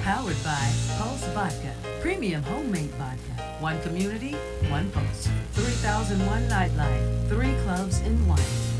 Powered by Pulse Vodka. Premium homemade vodka. One community, one pulse. 3001 Nightlife. Three clubs in one.